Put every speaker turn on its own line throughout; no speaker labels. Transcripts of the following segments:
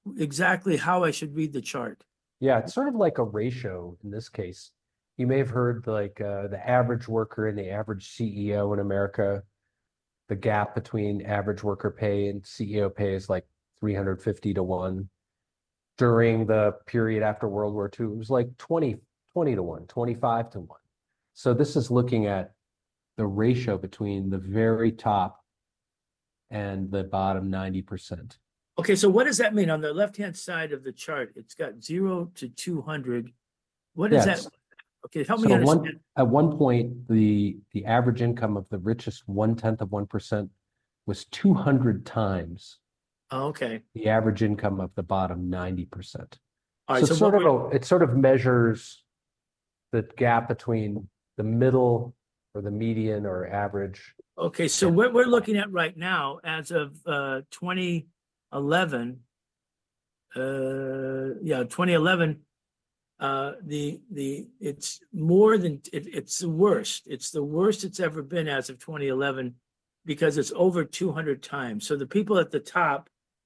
exactly how I should read the chart.
Yeah, it's sort of like a ratio in this case. You may have heard like the average worker and the average CEO in America, the gap between average worker pay and CEO pay is like 350 to 1. During the period after World War II, it was like 20 to 1, 25 to 1. So this is looking at the ratio between the very top and the bottom 90%.
Okay, so what does that mean? On the left-hand side of the chart, it's got 0 to 200. What is
Yeah,
that? Okay, help me
so
understand.
at one point the average income of the richest 1/10 of 1% was 200 times
Oh, okay.
the average income of the bottom 90%.
All
So
right, so what we're
it sort of measures the gap between the middle or the median or average.
okay, so
And
what we're looking at right now, as of 2011, yeah, 2011, the it's more than it's the worst. It's the worst it's ever been as of 2011 because it's over 200 times. So the people at the top,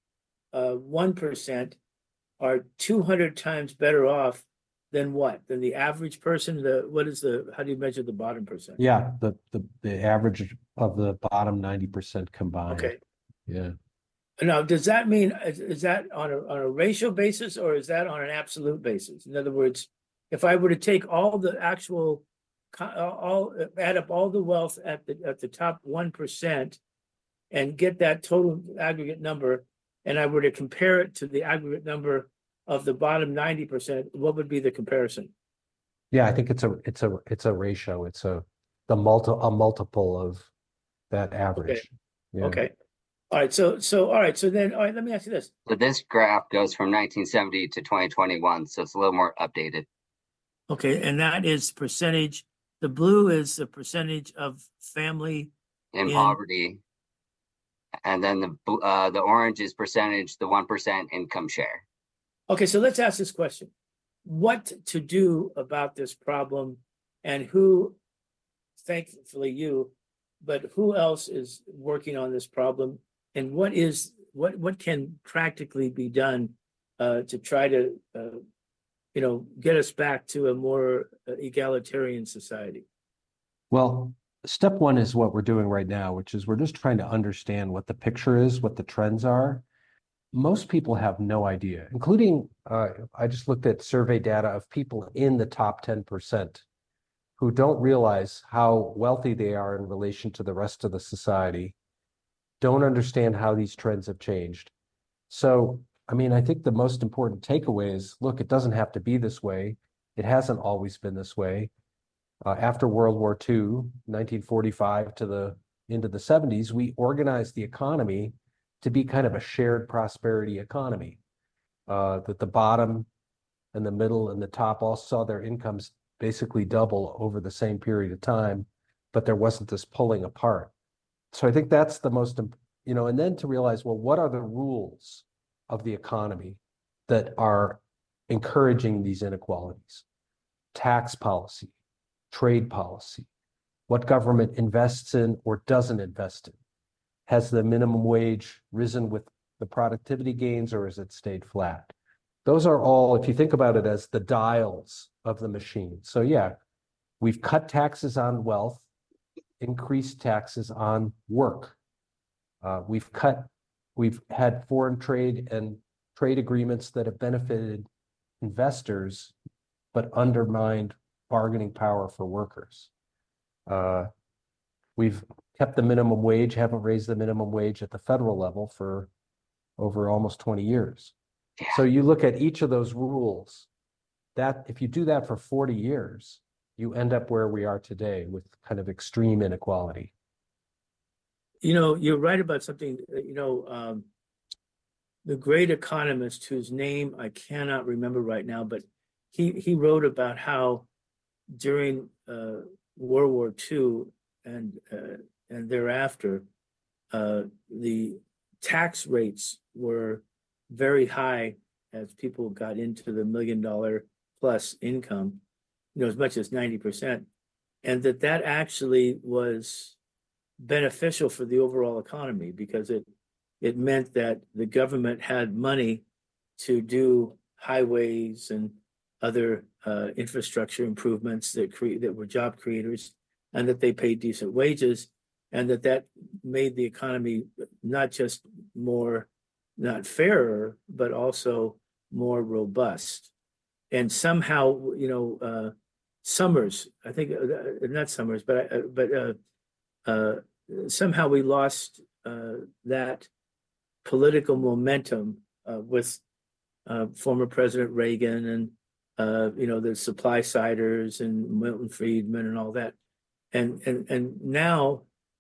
1%, are 200 times better off than what? Than the average person? How do you measure the bottom percent?
yeah, the average of the bottom 90% combined.
Okay.
Yeah.
Now, does that mean, is that on a ratio basis or is that on an absolute basis? In other words, if I were to take all the actual, all add up all the wealth at the top 1% and get that total aggregate number, and I were to compare it to the aggregate number of the bottom 90%, what would be the comparison?
Yeah, I think it's a ratio. It's a multiple of that
Okay.
average. Yeah.
Okay. All right. All right. So then, all right, let me ask you this.
So this graph goes from 1970 to 2021, so it's a little more updated.
Okay, and that is percentage. The blue is the percentage of family
In
in.
poverty, and then the orange is percentage, the 1% income share.
Okay, so let's ask this question. What to do about this problem, and who, thankfully you, but who else is working on this problem, and what can practically be done to try to get us back to a more egalitarian society?
Well, step one is what we're doing right now, which is we're just trying to understand what the picture is, what the trends are. Most people have no idea, including I just looked at survey data of people in the top 10% who don't realize how wealthy they are in relation to the rest of the society, don't understand how these trends have changed. So, I mean, I think the most important takeaway is, look, it doesn't have to be this way. It hasn't always been this way. After World War II, 1945 to the into the 70s, we organized the economy to be kind of a shared prosperity economy. That the bottom and the middle and the top all saw their incomes basically double over the same period of time, but there wasn't this pulling apart. So I think that's the most, and then to realize, well, what are the rules of the economy that are encouraging these inequalities? Tax policy, trade policy, what government invests in or doesn't invest in. Has the minimum wage risen with the productivity gains or has it stayed flat? Those are all, if you think about it as the dials of the machine. So yeah, we've cut taxes on wealth, increased taxes on work. We've had foreign trade and trade agreements that have benefited investors, but undermined bargaining power for workers. We've kept the minimum wage, haven't raised the minimum wage at the federal level for over almost 20 years.
Yeah.
So you look at each of those rules, that if you do that for 40 years, you end up where we are today with kind of extreme inequality.
You're right about something, the great economist whose name I cannot remember right now, but he wrote about how during World War II and thereafter, the tax rates were very high as people got into the $1 million plus income, as much as 90%, and that actually was beneficial for the overall economy because it meant that the government had money to do highways and other infrastructure improvements that were job creators, and that they paid decent wages, and that made the economy not just more, not fairer, but also more robust. And somehow, Summers, I think, not Summers, but somehow we lost that political momentum with former President Reagan and the supply siders and Milton Friedman and all that. And now,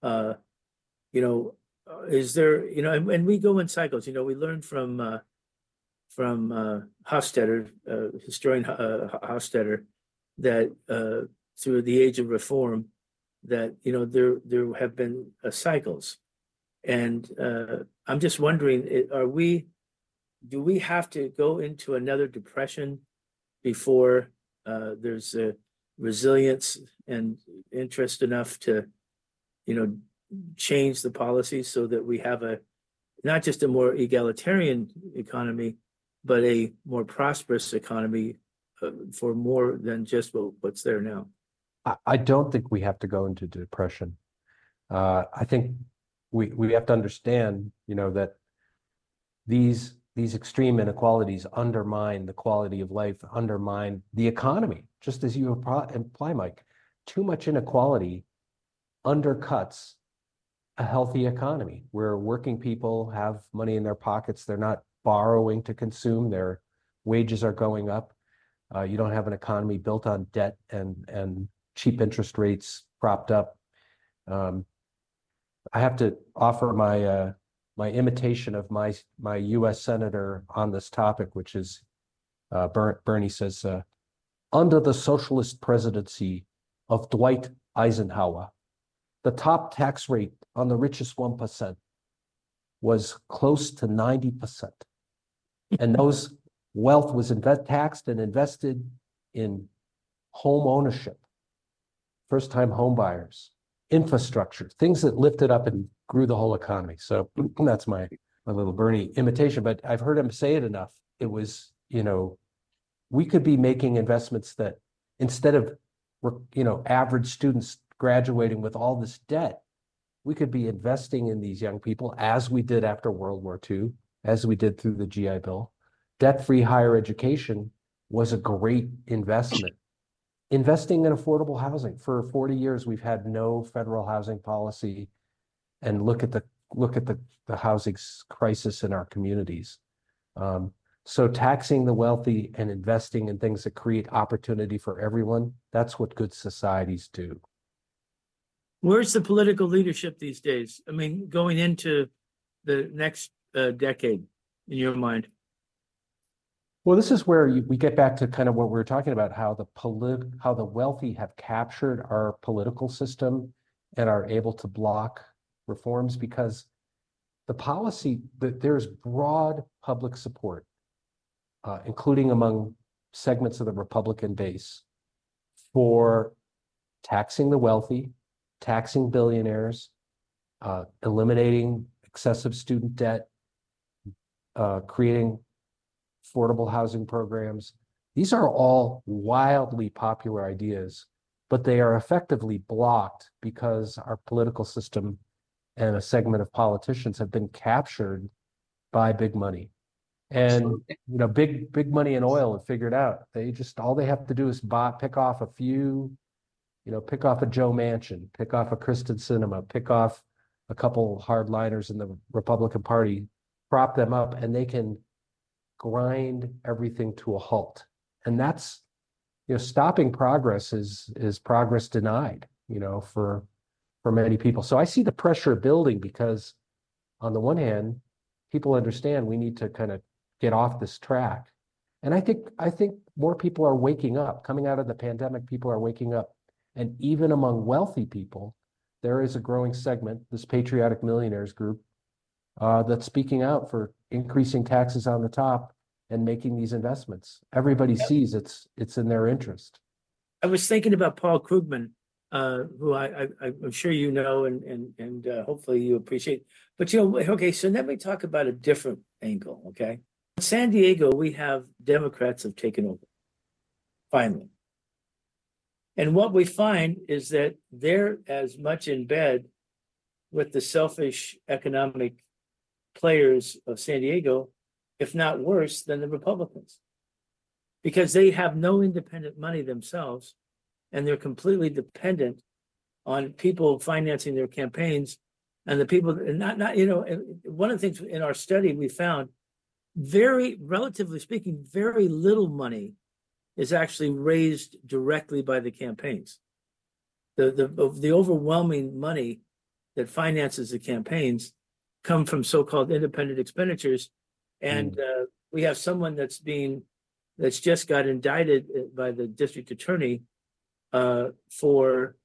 is there, and we go in cycles. We learned from Hofstadter, historian Hofstadter, that through the age of reform, that there have been cycles, and I'm just wondering, do we have to go into another depression before there's a resilience and interest enough to change the policies so that we have not just a more egalitarian economy, but a more prosperous economy for more than just what's there now?
I don't think we have to go into depression. I think we have to understand, that these extreme inequalities undermine the quality of life, undermine the economy, just as you imply, Mike. Too much inequality undercuts a healthy economy where working people have money in their pockets. They're not borrowing to consume. Their wages are going up. You don't have an economy built on debt and cheap interest rates propped up. I have to offer my imitation of my U.S. senator on this topic, which is Bernie says, under the socialist presidency of Dwight Eisenhower, the top tax rate on the richest 1% was close to 90%. And those wealth was taxed and invested in home ownership, first-time home buyers, infrastructure, things that lifted up and grew the whole economy. So that's my little Bernie imitation, but I've heard him say it enough. It was, we could be making investments that instead of, average students graduating with all this debt, we could be investing in these young people as we did after World War II, as we did through the GI Bill. Debt-free higher education was a great investment. Investing in affordable housing. For 40 years, we've had no federal housing policy, and look at the housing crisis in our communities. So taxing the wealthy and investing in things that create opportunity for everyone, that's what good societies do.
Where's the political leadership these days? I mean, going into the next decade, in your mind?
Well, this is where we get back to kind of what we were talking about, how the wealthy have captured our political system and are able to block reforms, because the policy, there's broad public support, including among segments of the Republican base, for taxing the wealthy, taxing billionaires, eliminating excessive student debt, creating affordable housing programs. These are all wildly popular ideas, but they are effectively blocked because our political system and a segment of politicians have been captured by big money. And big money and oil have figured out, all they have to do is pick off a few, pick off a Joe Manchin, pick off a Kristen Sinema, pick off a couple hardliners in the Republican Party, prop them up, and they can grind everything to a halt. And that's, stopping progress is progress denied, for many people. So I see the pressure building because on the one hand, people understand we need to kind of get off this track. And I think more people are waking up. Coming out of the pandemic, people are waking up. And even among wealthy people, there is a growing segment, this patriotic millionaires group, that's speaking out for increasing taxes on the top and making these investments. Everybody sees it's in their interest.
I was thinking about Paul Krugman, who I'm sure you know and hopefully you appreciate. But okay, so let me talk about a different angle, okay? San Diego, we have Democrats have taken over, finally. And what we find is that they're as much in bed with the selfish economic players of San Diego, if not worse, than the Republicans. Because they have no independent money themselves, and they're completely dependent on people financing their campaigns. And the people, and not, you know, one of the things in our study we found, very, relatively speaking, very little money is actually raised directly by the campaigns. The overwhelming money that finances the campaigns come from so-called independent expenditures. And we have someone that's just got indicted by the district attorney for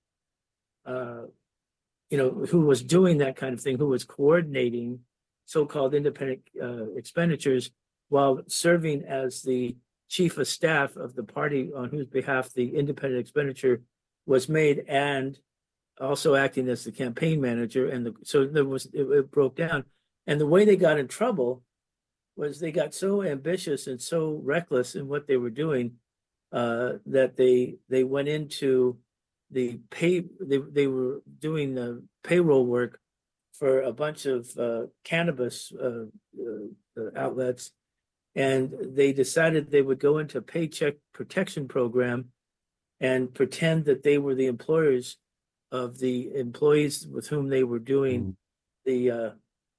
who was doing that kind of thing, who was coordinating so-called independent expenditures while serving as the chief of staff of the party on whose behalf the independent expenditure was made, and also acting as the campaign manager. And so it broke down. And the way they got in trouble was they got so ambitious and so reckless in what they were doing that they went into the they were doing the payroll work for a bunch of cannabis outlets, and they decided they would go into a paycheck protection program and pretend that they were the employers of the employees with whom they were doing the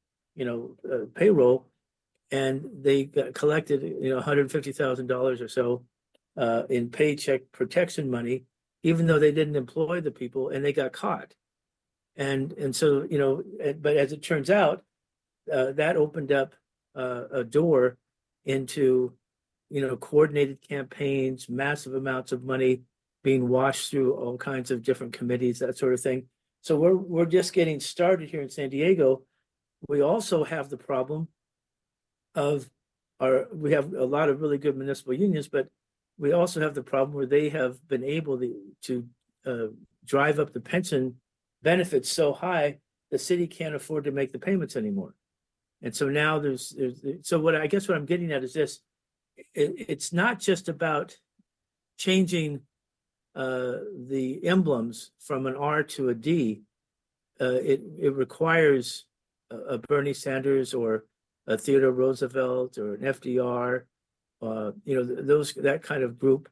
payroll, and they collected $150,000 or so in paycheck protection money, even though they didn't employ the people, and they got caught. And so but as it turns out, that opened up a door into coordinated campaigns, massive amounts of money being washed through all kinds of different committees, that sort of thing. So we're just getting started here in San Diego. We also have the problem of we have a lot of really good municipal unions, but we also have the problem where they have been able to drive up the pension benefits so high the city can't afford to make the payments anymore. And so now so what I'm getting at is this: it's not just about changing the emblems from an R to a D. It requires a Bernie Sanders or a Theodore Roosevelt or an FDR, that kind of group,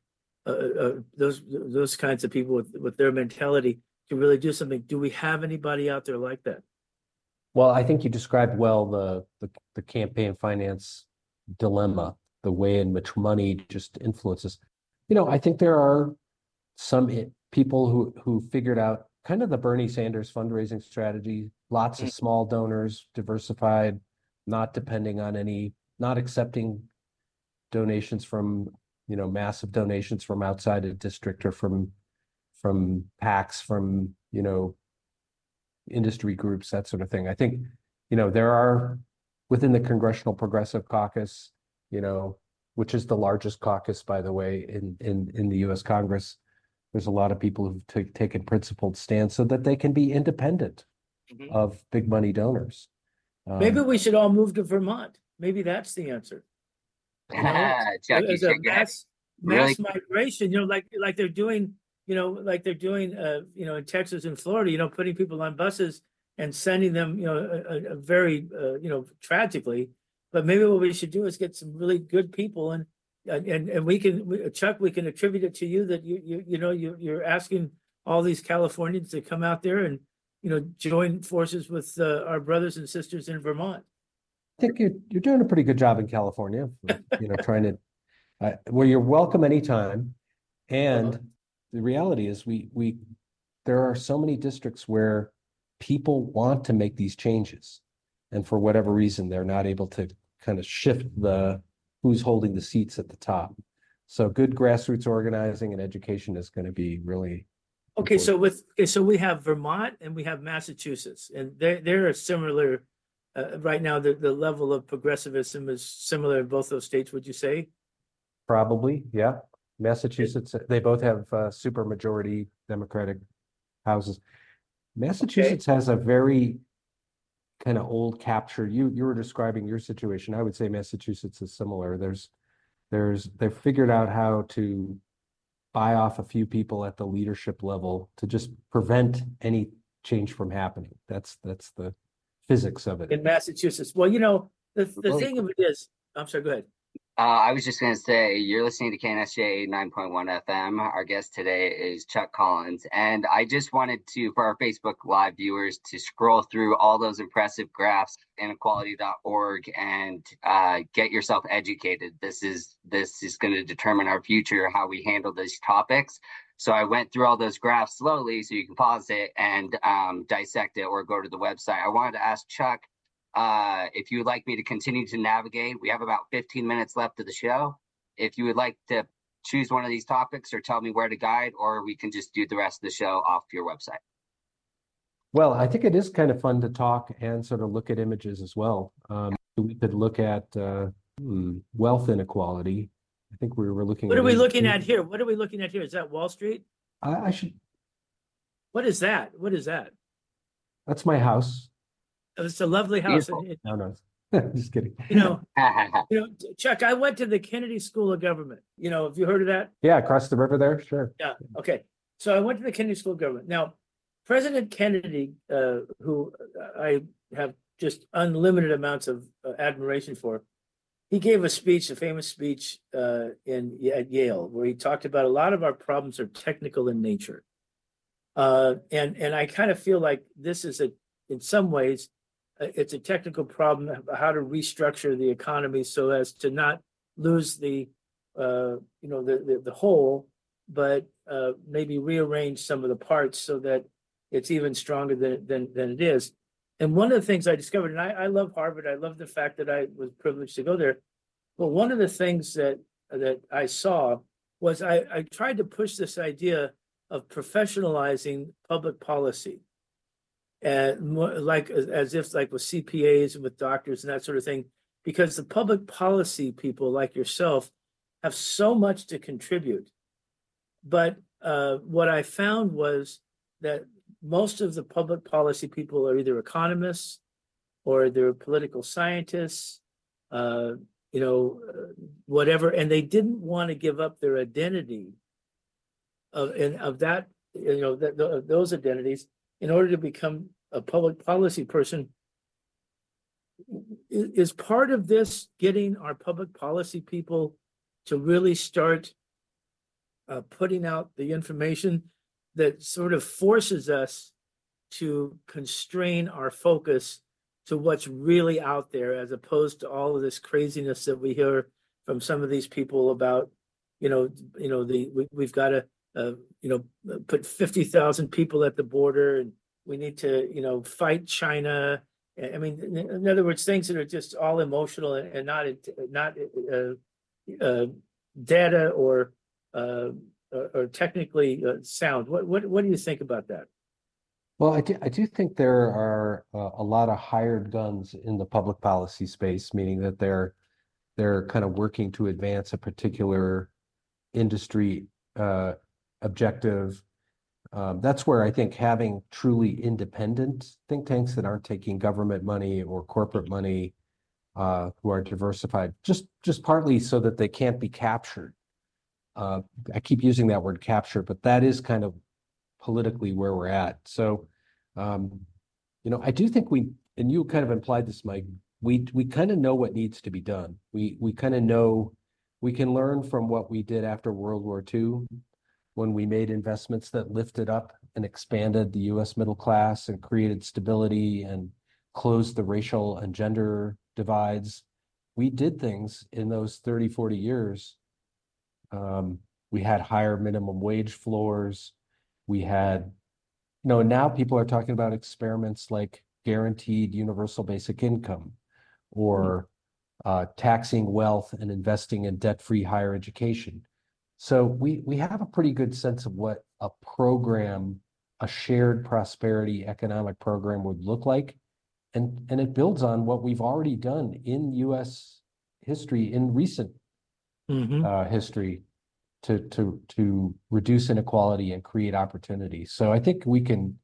those kinds of people with their mentality to really do something. Do we have anybody out there like that?
Well, I think you described well the campaign finance dilemma, the way in which money just influences. I think there are some people who figured out kind of the Bernie Sanders fundraising strategy, lots of small donors, diversified, not depending on not accepting donations from, massive donations from outside a district or from PACs, from, industry groups, that sort of thing. I think, there are within the Congressional Progressive Caucus, which is the largest caucus, by the way, in the US Congress, there's a lot of people who've taken principled stands so that they can be independent of big money donors.
Maybe we should all move to Vermont. Maybe that's the answer.
Chucky,
as a mass migration, like they're doing, in Texas and Florida, putting people on buses and sending them, very, tragically. But maybe what we should do is get some really good people, and we can, Chuck, we can attribute it to you that you're asking all these Californians to come out there and join forces with our brothers and sisters in Vermont.
I think you're doing a pretty good job in California, trying to, well, you're welcome anytime. And the reality is there are so many districts where people want to make these changes, and for whatever reason, they're not able to kind of shift who's holding the seats at the top. So good grassroots organizing and education is going to be really
okay. So we have Vermont and we have Massachusetts, and they're a similar. Right now, the level of progressivism is similar in both those states. Would you say?
Probably, yeah. Massachusetts, they both have super majority Democratic houses. Massachusetts has a very kind of old captured. You were describing your situation. I would say Massachusetts is similar. They've figured out how to buy off a few people at the leadership level to just prevent any change from happening. That's the physics of it.
In Massachusetts. Well, you know, the
Really
thing of it is, I'm sorry, go ahead.
I was just going to say, you're listening to KNSJ 9.1 FM. Our guest today is Chuck Collins. And I just wanted to, for our Facebook Live viewers, to scroll through all those impressive graphs, inequality.org, and get yourself educated. This is going to determine our future, how we handle these topics. So I went through all those graphs slowly, so you can pause it and dissect it or go to the website. I wanted to ask Chuck, if you would like me to continue to navigate, we have about 15 minutes left of the show. If you would like to choose one of these topics or tell me where to guide, or we can just do the rest of the show off your website.
Well, I think it is kind of fun to talk and sort of look at images as well. We could look at wealth inequality. I think we were looking
What
at
are we looking at here? What are we looking at here? Is that Wall Street?
I should.
What is that? What is that?
That's my house.
It's a lovely house.
No, just kidding.
You know, Chuck, I went to the Kennedy School of Government. You know, have you heard of that?
Yeah, across the river there, sure.
Yeah. Okay. So I went to the Kennedy School of Government. Now, President Kennedy, who I have just unlimited amounts of admiration for, he gave a speech, a famous speech at Yale, where he talked about a lot of our problems are technical in nature. And I kind of feel like this is in some ways, it's a technical problem of how to restructure the economy so as to not lose the whole, but maybe rearrange some of the parts so that it's even stronger than it is. And one of the things I discovered, and I love Harvard, I love the fact that I was privileged to go there. But one of the things that I saw was I tried to push this idea of professionalizing public policy. And more like as if like with CPAs and with doctors and that sort of thing, because the public policy people like yourself have so much to contribute. But what I found was that most of the public policy people are either economists or they're political scientists, whatever, and they didn't want to give up their identity of that, those identities in order to become a public policy person. Is part of this getting our public policy people to really start putting out the information that sort of forces us to constrain our focus to what's really out there, as opposed to all of this craziness that we hear from some of these people about, we've got to, put 50,000 people at the border, and we need to, fight China. I mean, in other words, things that are just all emotional and not data or technically sound. What do you think about that?
Well, I do think there are a lot of hired guns in the public policy space, meaning that they're kind of working to advance a particular industry objective. That's where I think having truly independent think tanks that aren't taking government money or corporate money, who are diversified, just partly so that they can't be captured. I keep using that word capture, but that is kind of politically where we're at. So, I do think and you kind of implied this, Mike, we kind of know what needs to be done. We kind of know, we can learn from what we did after World War II, when we made investments that lifted up and expanded the US middle class and created stability and closed the racial and gender divides. We did things in those 30, 40 years. We had higher minimum wage floors. We had, now people are talking about experiments like guaranteed universal basic income, or taxing wealth and investing in debt-free higher education. So we have a pretty good sense of what a program, a shared prosperity economic program would look like. And it builds on what we've already done in US history, in recent history, to reduce inequality and create opportunity. So I think we can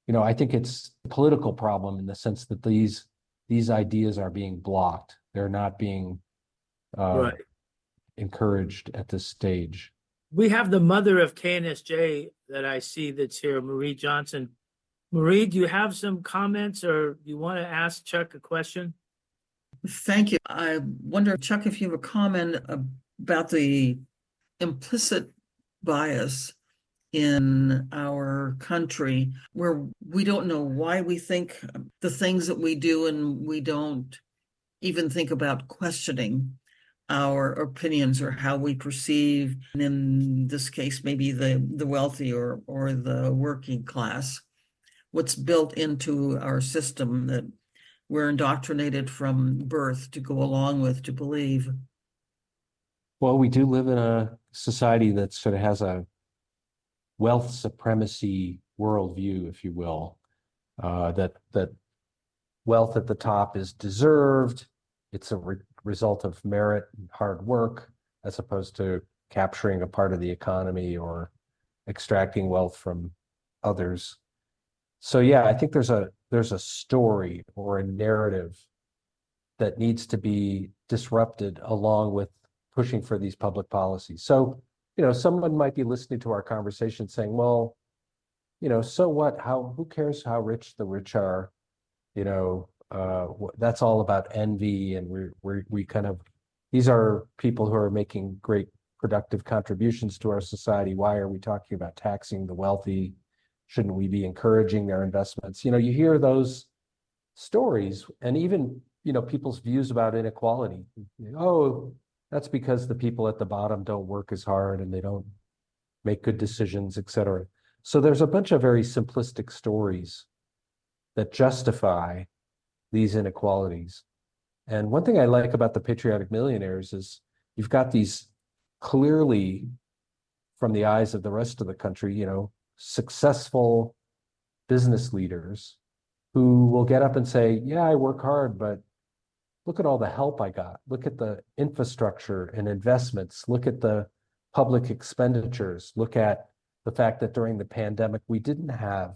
I think it's a political problem in the sense that these ideas are being blocked. They're not being
Right.
encouraged at this stage.
We have the mother of KNSJ that I see that's here, Marie Johnson. Marie, do you have some comments or you want to ask Chuck a question?
Thank you. I wonder, Chuck, if you have a comment about the implicit bias in our country where we don't know why we think the things that we do, and we don't even think about questioning our opinions or how we perceive, and in this case, maybe the wealthy or the working class, what's built into our system that we're indoctrinated from birth to go along with, to believe.
Well, we do live in a society that sort of has a wealth supremacy worldview, if you will, that wealth at the top is deserved. It's a result of merit and hard work, as opposed to capturing a part of the economy or extracting wealth from others. So yeah, I think there's a story or a narrative that needs to be disrupted along with pushing for these public policies. So, someone might be listening to our conversation saying, well, so what? Who cares how rich the rich are? That's all about envy, and we kind of, these are people who are making great productive contributions to our society. Why are we talking about taxing the wealthy? Shouldn't we be encouraging their investments? You hear those stories, and even, people's views about inequality. Oh, that's because the people at the bottom don't work as hard and they don't make good decisions, et cetera. So there's a bunch of very simplistic stories that justify these inequalities. And one thing I like about the Patriotic Millionaires is you've got these clearly, from the eyes of the rest of the country, successful business leaders who will get up and say, yeah, I work hard, but look at all the help I got. Look at the infrastructure and investments. Look at the public expenditures. Look at the fact that during the pandemic, we didn't have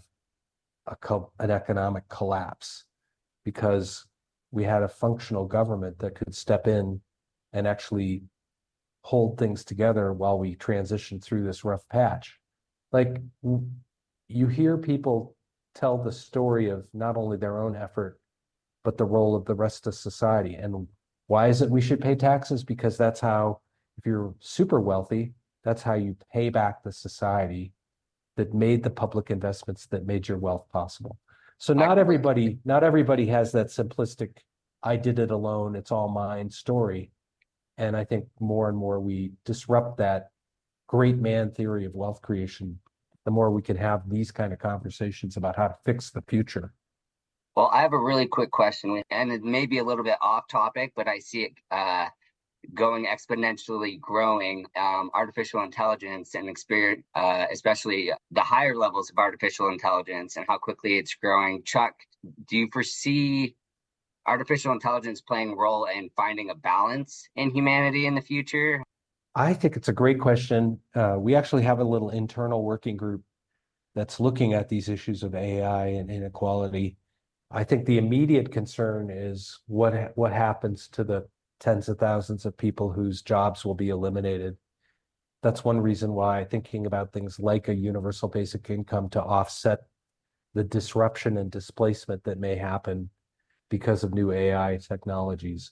an economic collapse because we had a functional government that could step in and actually hold things together while we transitioned through this rough patch. Like, you hear people tell the story of not only their own effort, but the role of the rest of society. And why is it we should pay taxes? Because that's how, if you're super wealthy, that's how you pay back the society that made the public investments that made your wealth possible. So not everybody has that simplistic, I did it alone, it's all mine story. And I think more and more we disrupt that great man theory of wealth creation, the more we can have these kind of conversations about how to fix the future.
Well, I have a really quick question, and it may be a little bit off topic, but I see it going exponentially growing. Artificial intelligence and experience, especially the higher levels of artificial intelligence and how quickly it's growing. Chuck, do you foresee artificial intelligence playing a role in finding a balance in humanity in the future?
I think it's a great question. We actually have a little internal working group that's looking at these issues of AI and inequality. I think the immediate concern is what happens to the tens of thousands of people whose jobs will be eliminated. That's one reason why thinking about things like a universal basic income to offset the disruption and displacement that may happen because of new AI technologies.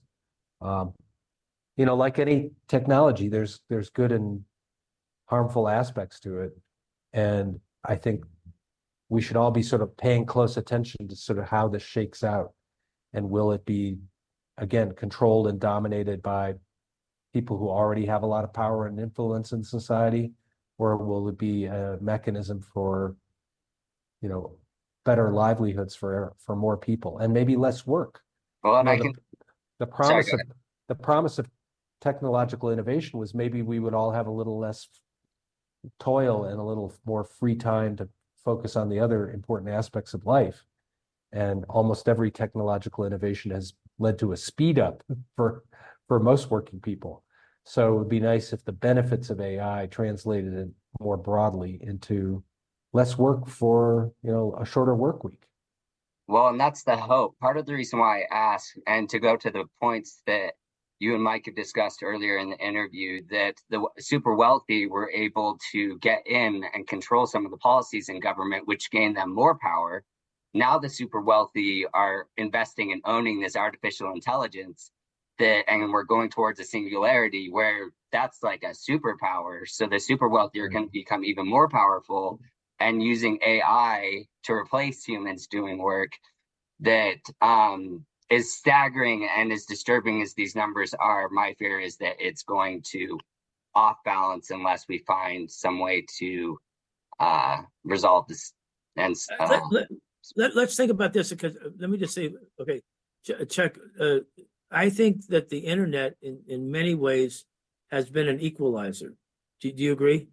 Like any technology, there's good and harmful aspects to it. And I think we should all be sort of paying close attention to sort of how this shakes out. And will it be, again, controlled and dominated by people who already have a lot of power and influence in society? Or will it be a mechanism for, better livelihoods for more people and maybe less work?
Well,
the promise of technological innovation was maybe we would all have a little less toil and a little more free time to focus on the other important aspects of life. And almost every technological innovation has led to a speed up for most working people. So it would be nice if the benefits of AI translated it more broadly into less work for, a shorter work week.
Well, and that's the hope. Part of the reason why I ask, and to go to the points that you and Mike have discussed earlier in the interview, that the super wealthy were able to get in and control some of the policies in government, which gained them more power. Now the super wealthy are investing and owning this artificial intelligence and we're going towards a singularity where that's like a superpower. So the super wealthy are going to become even more powerful and using AI to replace humans doing work that is staggering. And as disturbing as these numbers are, my fear is that it's going to off balance unless we find some way to resolve this. And
let's think about this, because let me just say, okay, Chuck, I think that the internet in many ways has been an equalizer. Do you agree?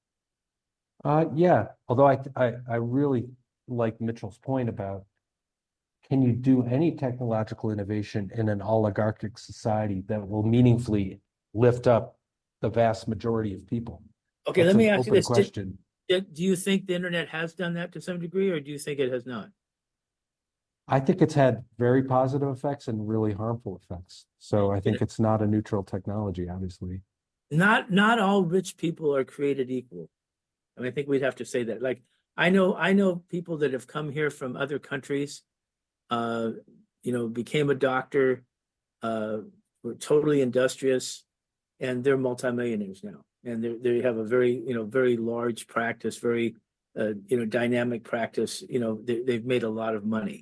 Yeah, although I really like Mitchell's point about, can you do any technological innovation in an oligarchic society that will meaningfully lift up the vast majority of people?
Okay,
That's
let me
an
ask you
open
this.
question.
Do you think the internet has done that to some degree, or do you think it has not?
I think it's had very positive effects and really harmful effects. So I think it's not a neutral technology, obviously.
Not all rich people are created equal. I mean, I think we'd have to say that. Like, I know people that have come here from other countries, became a doctor, were totally industrious, and they're multimillionaires now. And they have a very, very large practice, very, dynamic practice. They've made a lot of money.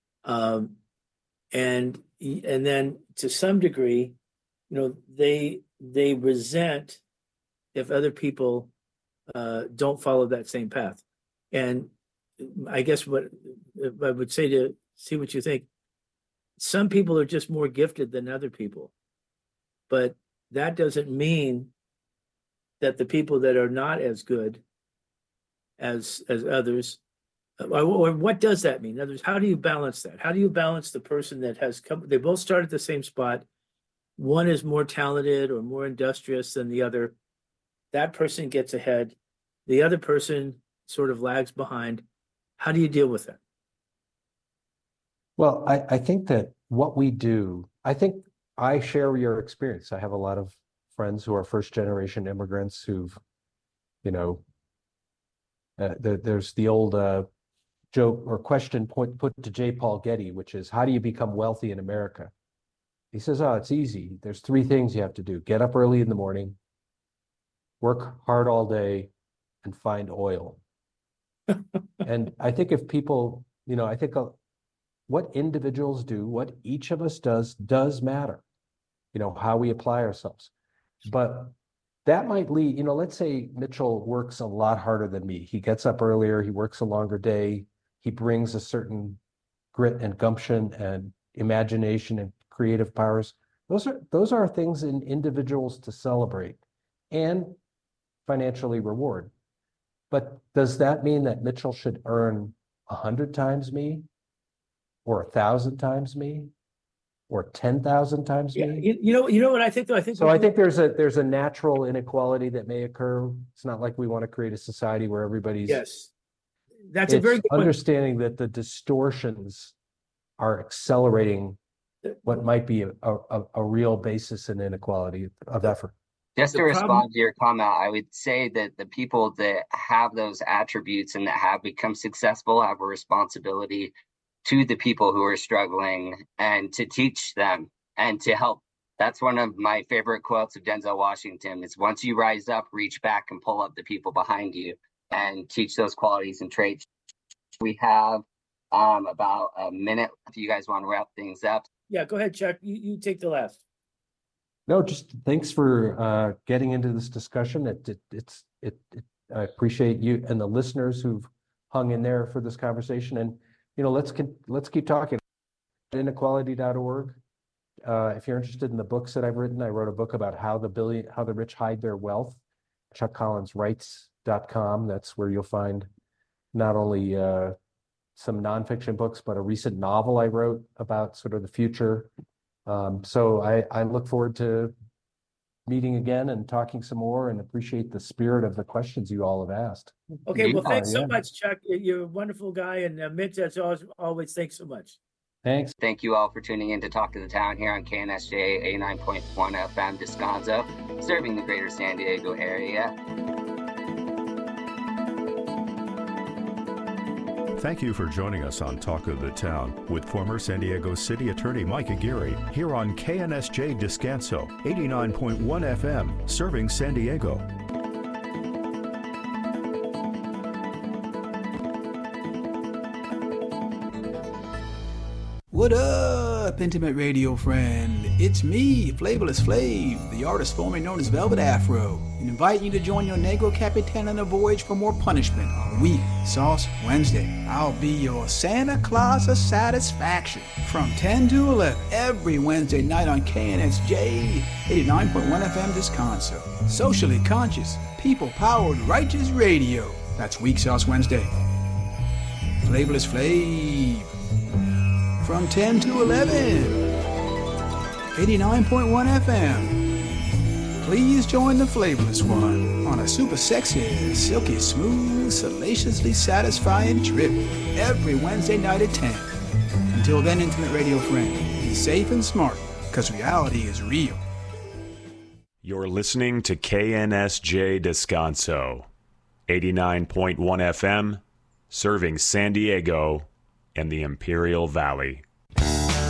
And then to some degree, they resent if other people don't follow that same path. And I guess what I would say, to see what you think, some people are just more gifted than other people, but that doesn't mean that the people that are not as good as others, or what does that mean? In other words, how do you balance that? How do you balance the person that has come, they both start at the same spot, one is more talented or more industrious than the other, that person gets ahead, the other person sort of lags behind. How do you deal with that?
Well, I think that what we do, I think I share your experience. I have a lot of friends who are first generation immigrants who've, there's the old joke or question put to J. Paul Getty, which is, how do you become wealthy in America? He says, oh, it's easy. There's three things you have to do. Get up early in the morning, work hard all day, and find oil. And I think if people, I think what individuals do, what each of us does matter, how we apply ourselves. But that might lead, let's say Mitchell works a lot harder than me. He gets up earlier, he works a longer day, he brings a certain grit and gumption and imagination and creative powers. Those are things in individuals to celebrate and financially reward. But does that mean that Mitchell should earn 100 times me, or 1,000 times me, or 10,000 times me?
You know what I think, though? I think
there's a natural inequality that may occur. It's not like we want to create a society where everybody's.
Yes, that's a very good
understanding that the distortions are accelerating what might be a real basis in inequality of effort.
Just to respond to your comment, I would say that the people that have those attributes and that have become successful have a responsibility to the people who are struggling and to teach them and to help. That's one of my favorite quotes of Denzel Washington, is once you rise up, reach back and pull up the people behind you and teach those qualities and traits. We have about a minute if you guys want to wrap things up.
Yeah, go ahead, Chuck. You take the last.
No, just thanks for getting into this discussion. I appreciate you and the listeners who've hung in there for this conversation. And let's keep talking. Inequality.org. If you're interested in the books that I've written, I wrote a book about how the rich hide their wealth. ChuckCollinsWrites.com. That's where you'll find not only some nonfiction books, but a recent novel I wrote about sort of the future. So I look forward to meeting again and talking some more, and appreciate the spirit of the questions you all have asked.
Okay, well, thanks so
Yeah.
much, Chuck. You're a wonderful guy, and Mitch, as always, thanks so much.
Thanks.
Thank you all for tuning in to Talk to the Town here on KNSJ 89.1 FM Descanso, serving the greater San Diego area.
Thank you for joining us on Talk of the Town with former San Diego City Attorney Mike Aguirre here on KNSJ Descanso 89.1 FM, serving San Diego.
What up, intimate radio friend? It's me, Flavorless Flav, the artist formerly known as Velvet Afro, and invite you to join your Negro Capitan on a voyage for more punishment on Weak Sauce Wednesday. I'll be your Santa Claus of satisfaction from 10 to 11 every Wednesday night on KNSJ 89.1 FM Descanso. Socially conscious, people-powered, righteous radio. That's Weak Sauce Wednesday. Flavorless Flav. From 10 to 11, 89.1 FM. Please join the flavorless one on a super sexy, silky smooth, salaciously satisfying trip every Wednesday night at 10. Until then, intimate radio friend, be safe and smart, because reality is real.
You're listening to KNSJ Descanso, 89.1 FM, serving San Diego and the Imperial Valley.